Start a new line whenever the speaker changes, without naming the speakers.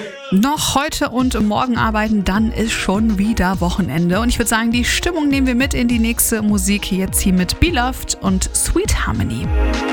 Noch heute und morgen arbeiten, dann ist schon wieder Wochenende. Und ich würde sagen, die Stimmung nehmen wir mit in die nächste Musik. Jetzt hier mit Beloved und Sweet Harmony.